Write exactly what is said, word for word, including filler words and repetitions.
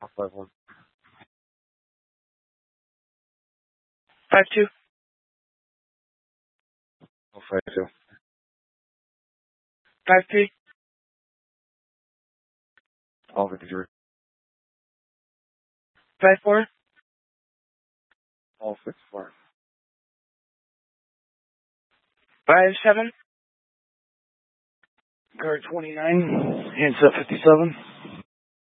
Five one. Five two. Oh, five two. Five three. All fifty three. Five four. All six four. Five seven. Guard twenty nine. Hands up fifty seven.